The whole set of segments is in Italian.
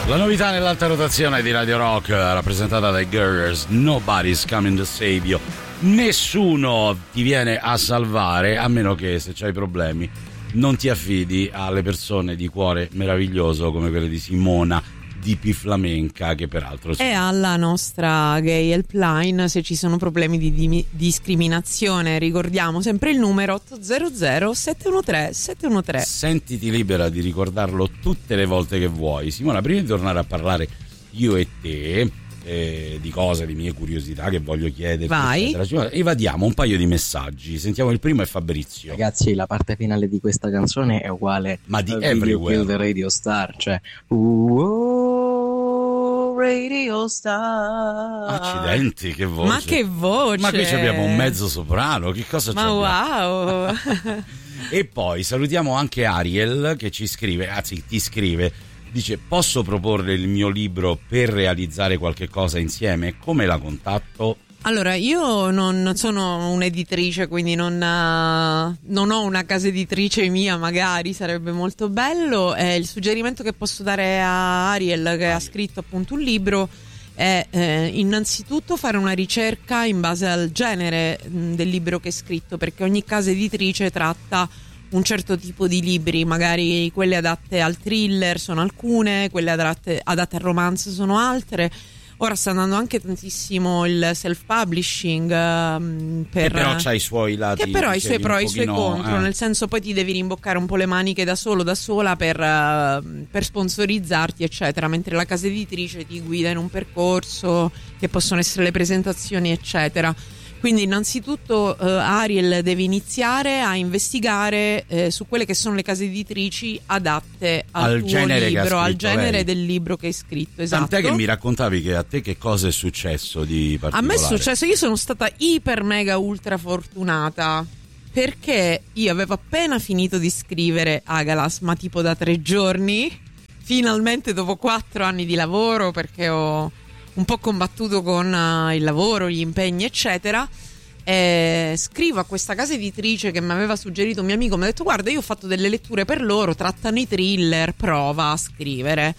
La novità nell'alta rotazione di Radio Rock, rappresentata dai Girls, Nobody's Coming to Save You. Nessuno ti viene a salvare, a meno che, se c'hai problemi, non ti affidi alle persone di cuore meraviglioso come quelle di Simona di P Flamenca, che peraltro e alla nostra gay helpline se ci sono problemi di discriminazione. Ricordiamo sempre il numero 800 713 713. Sentiti libera di ricordarlo tutte le volte che vuoi. Simona, prima di tornare a parlare io e te di cose, di mie curiosità che voglio chiederti, vai, eccetera, evadiamo un paio di messaggi. Sentiamo il primo, è Fabrizio. Ragazzi, la parte finale di questa canzone è uguale ma di Everywhere the Radio Star, cioè Radio Star. Accidenti, che voce. Ma che voce. Ma qui abbiamo un mezzo soprano, che cosa c'è? Wow. E poi salutiamo anche Ariel che ci scrive, anzi ti scrive, dice: posso proporre il mio libro per realizzare qualche cosa insieme? Come la contatto? Allora, io non sono un'editrice, quindi non ho una casa editrice mia, magari sarebbe molto bello. Il suggerimento che posso dare a Ariel, che ha scritto appunto un libro, è innanzitutto fare una ricerca in base al genere del libro che è scritto, perché ogni casa editrice tratta un certo tipo di libri, magari quelle adatte al thriller sono alcune, quelle adatte al romance sono altre. Ora sta andando anche tantissimo il self-publishing, che però c'ha i suoi lati, che però ha i suoi pro e i suoi contro, nel senso poi ti devi rimboccare un po' le maniche da sola per sponsorizzarti eccetera, mentre la casa editrice ti guida in un percorso che possono essere le presentazioni eccetera. Quindi innanzitutto Ariel deve iniziare a investigare su quelle che sono le case editrici adatte al tuo libro, al genere lei. Del libro che hai scritto. Esatto. Tant'è che mi raccontavi che a te che cosa è successo di particolare? A me è successo, io sono stata iper mega ultra fortunata, perché io avevo appena finito di scrivere Agalas, ma tipo da 3 giorni, finalmente dopo 4 anni di lavoro, perché ho un po' combattuto con il lavoro, gli impegni eccetera. Scrivo a questa casa editrice che mi aveva suggerito un mio amico, mi ha detto: guarda, io ho fatto delle letture per loro, trattano i thriller, prova a scrivere.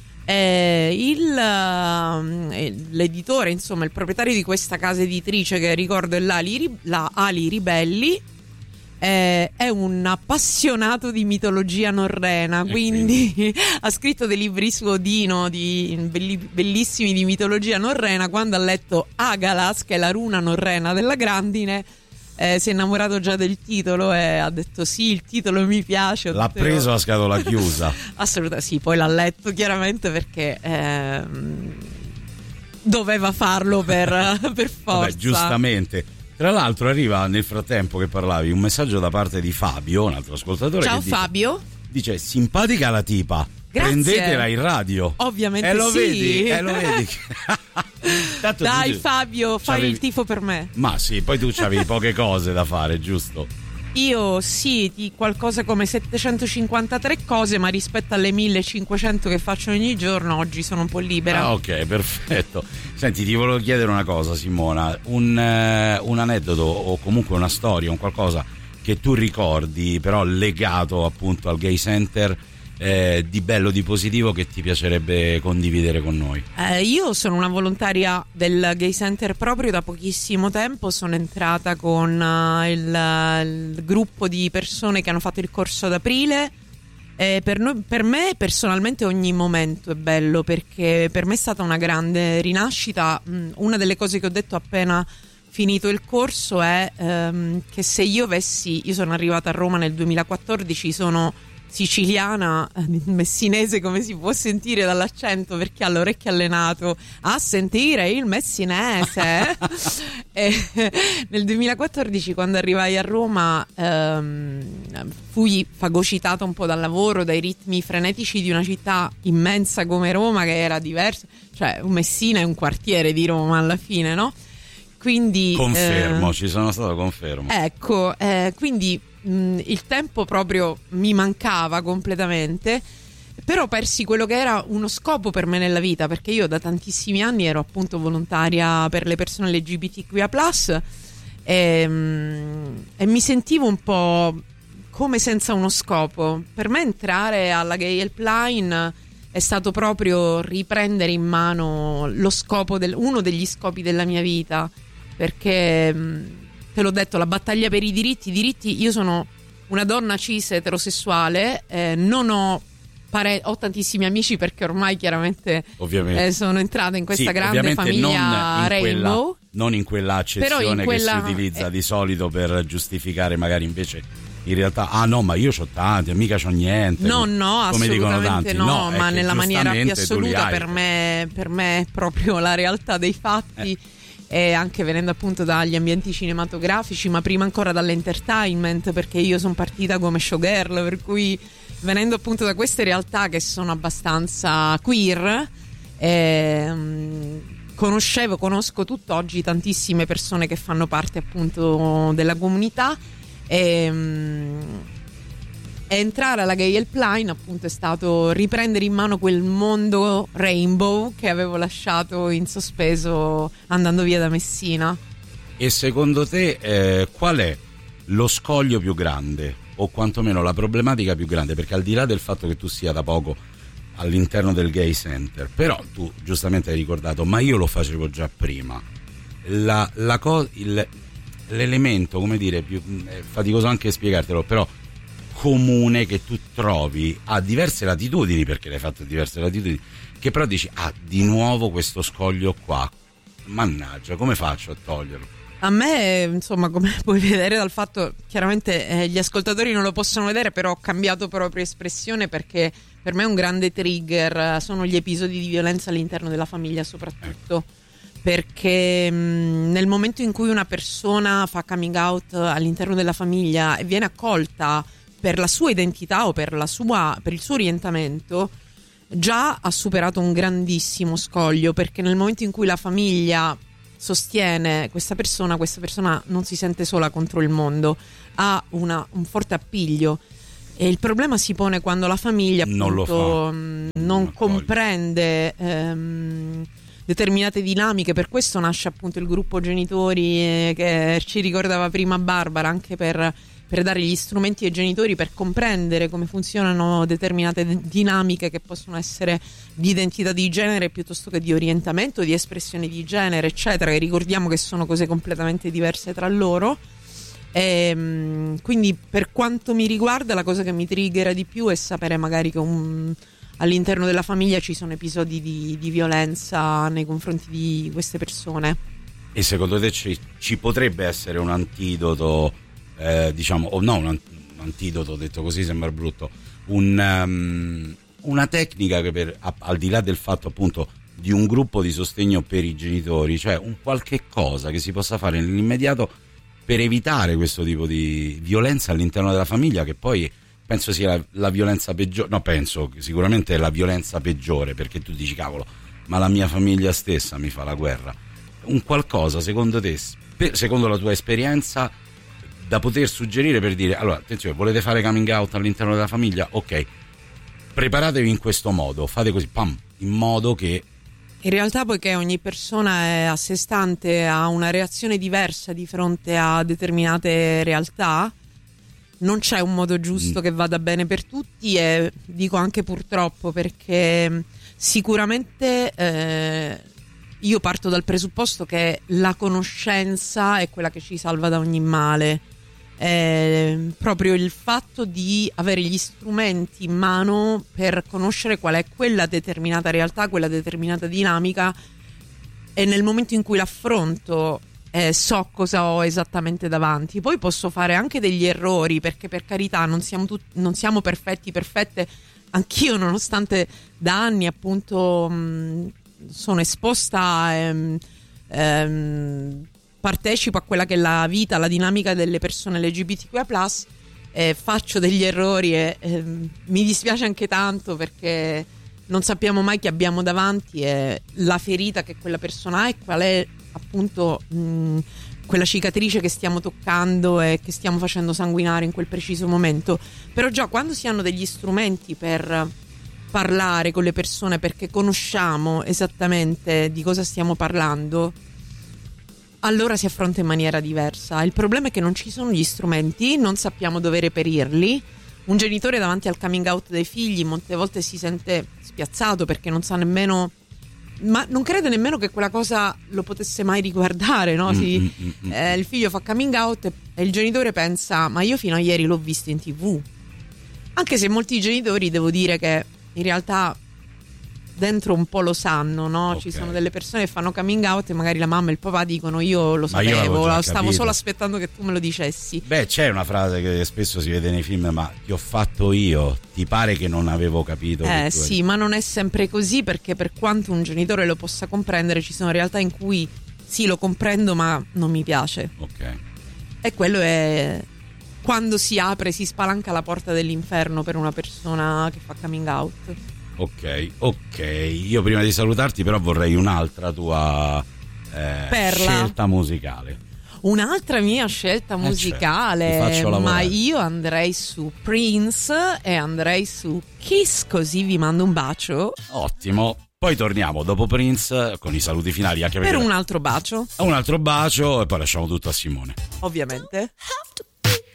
L'editore, insomma il proprietario di questa casa editrice, che ricordo è la Ali Ribelli, è un appassionato di mitologia norrena, quindi ha scritto dei libri su Odino bellissimi di mitologia norrena. Quando ha letto Agalas, che è la runa norrena della grandine, si è innamorato già del titolo e ha detto: sì, il titolo mi piace. L'ha preso a scatola chiusa. Assolutamente sì, poi l'ha letto chiaramente perché doveva farlo per forza. Vabbè, giustamente. Tra l'altro arriva nel frattempo che parlavi un messaggio da parte di Fabio, un altro ascoltatore. Ciao che dice, Fabio. Dice: simpatica la tipa. Grazie. Prendetela in radio. Ovviamente lo sì. Vedi. Tanto dai Fabio, fai il tifo per me. Ma sì, poi tu c'avevi poche cose da fare, giusto? Io sì, di qualcosa come 753 cose, ma rispetto alle 1500 che faccio ogni giorno, oggi sono un po' libera. Ah, ok, perfetto. Senti, ti volevo chiedere una cosa, Simona, un aneddoto o comunque una storia, un qualcosa che tu ricordi, però legato appunto al Gay Center, di bello, di positivo, che ti piacerebbe condividere con noi. Io sono una volontaria del Gay Center proprio da pochissimo tempo. Sono entrata con il gruppo di persone che hanno fatto il corso ad aprile. Per me personalmente ogni momento è bello, perché per me è stata una grande rinascita. Una delle cose che ho detto appena finito il corso è che se io sono arrivata a Roma nel 2014, sono siciliana, messinese, come si può sentire dall'accento, perché ho l'orecchio allenato a sentire il messinese. E nel 2014, quando arrivai a Roma, fui fagocitata un po' dal lavoro, dai ritmi frenetici di una città immensa come Roma, che era diversa, cioè Messina è un quartiere di Roma alla fine, no? Quindi confermo, ci sono stato, confermo. Ecco, quindi il tempo proprio mi mancava completamente, però persi quello che era uno scopo per me nella vita, perché io da tantissimi anni ero appunto volontaria per le persone LGBTQIA+, e mi sentivo un po' come senza uno scopo. Per me entrare alla Gay Helpline è stato proprio riprendere in mano uno degli scopi della mia vita, perché te l'ho detto, la battaglia per i diritti, io sono una donna cis eterosessuale, non ho tantissimi amici perché ormai chiaramente sono entrata in questa grande famiglia Rainbow. Non in quella accezione che si utilizza di solito per giustificare magari invece in realtà no, ma io c'ho tanti, mica c'ho niente. No, come dicono tanti. No, ma nella maniera più assoluta per me è proprio la realtà dei fatti. E anche venendo appunto dagli ambienti cinematografici, ma prima ancora dall'entertainment, perché io sono partita come showgirl, per cui venendo appunto da queste realtà che sono abbastanza queer, conosco tutt'oggi tantissime persone che fanno parte appunto della comunità, e entrare alla Gay Helpline appunto è stato riprendere in mano quel mondo Rainbow che avevo lasciato in sospeso andando via da Messina. E secondo te qual è lo scoglio più grande, o quantomeno la problematica più grande? Perché al di là del fatto che tu sia da poco all'interno del Gay Center, però tu giustamente hai ricordato, ma io lo facevo già prima, l'elemento, come dire, più faticoso anche spiegartelo, però comune che tu trovi a diverse latitudini, perché l'hai fatto a diverse latitudini, che però dici di nuovo questo scoglio qua, mannaggia, come faccio a toglierlo? A me, insomma, come puoi vedere dal fatto, chiaramente gli ascoltatori non lo possono vedere, però ho cambiato proprio espressione, perché per me un grande trigger sono gli episodi di violenza all'interno della famiglia soprattutto. Perché nel momento in cui una persona fa coming out all'interno della famiglia e viene accolta per la sua identità o per il suo orientamento, già ha superato un grandissimo scoglio, perché nel momento in cui la famiglia sostiene questa persona non si sente sola contro il mondo, ha un forte appiglio. E il problema si pone quando la famiglia appunto non comprende determinate dinamiche. Per questo nasce appunto il gruppo genitori che ci ricordava prima Barbara, anche per dare gli strumenti ai genitori per comprendere come funzionano determinate dinamiche che possono essere di identità di genere piuttosto che di orientamento, di espressione di genere, eccetera, che ricordiamo che sono cose completamente diverse tra loro. Quindi per quanto mi riguarda la cosa che mi triggera di più è sapere magari che all'interno della famiglia ci sono episodi di violenza nei confronti di queste persone. E secondo te ci potrebbe essere un antidoto, diciamo, o no, un antidoto, detto così sembra brutto, una tecnica che al di là del fatto appunto di un gruppo di sostegno per i genitori, cioè un qualche cosa che si possa fare nell'immediato per evitare questo tipo di violenza all'interno della famiglia, che poi penso sia la violenza peggiore, no, penso sicuramente è la violenza peggiore, perché tu dici cavolo, ma la mia famiglia stessa mi fa la guerra. Un qualcosa secondo te, secondo la tua esperienza, da poter suggerire per dire, allora attenzione, volete fare coming out all'interno della famiglia? Ok, preparatevi in questo modo, fate così, pam, in modo che... In realtà, poiché ogni persona è a sé stante, ha una reazione diversa di fronte a determinate realtà, non c'è un modo giusto che vada bene per tutti, e dico anche purtroppo, perché sicuramente io parto dal presupposto che la conoscenza è quella che ci salva da ogni male. Proprio il fatto di avere gli strumenti in mano per conoscere qual è quella determinata realtà, quella determinata dinamica, e nel momento in cui l'affronto so cosa ho esattamente davanti. Poi posso fare anche degli errori, perché per carità non siamo perfette. Anch'io, nonostante da anni appunto sono esposta, partecipo a quella che è la vita, la dinamica delle persone LGBTQIA+, faccio degli errori e mi dispiace anche tanto, perché non sappiamo mai chi abbiamo davanti e la ferita che quella persona ha e qual è appunto quella cicatrice che stiamo toccando e che stiamo facendo sanguinare in quel preciso momento. Però già quando si hanno degli strumenti per parlare con le persone, perché conosciamo esattamente di cosa stiamo parlando, allora si affronta in maniera diversa. Il problema è che non ci sono gli strumenti, non sappiamo dove reperirli, un genitore davanti al coming out dei figli molte volte si sente spiazzato perché non sa nemmeno, ma non crede nemmeno che quella cosa lo potesse mai riguardare, no? Il figlio fa coming out e il genitore pensa: ma io fino a ieri l'ho visto in TV. Anche se molti genitori, devo dire che in realtà dentro un po' lo sanno, no? Okay. Ci sono delle persone che fanno coming out e magari la mamma e il papà dicono: io lo Ma io sapevo, l'avevo già stavo capito. solo aspettando che tu me lo dicessi. Beh, c'è una frase che spesso si vede nei film: ma ti ho fatto io, ti pare che non avevo capito? Che tu Sì, eri... ma non è sempre così, perché per quanto un genitore lo possa comprendere, ci sono realtà in cui sì, lo comprendo, ma non mi piace. Ok. E quello è quando si apre, si spalanca la porta dell'inferno per una persona che fa coming out. Ok, io prima di salutarti però vorrei un'altra tua Perla. scelta musicale. Un'altra mia scelta musicale, certo, ti faccio lavorare. ma io andrei su Prince e andrei su Kiss, così vi mando un bacio Ottimo. Poi torniamo dopo Prince con i saluti finali, anche per perché un altro bacio, un altro bacio e poi lasciamo tutto a Simone. ovviamente.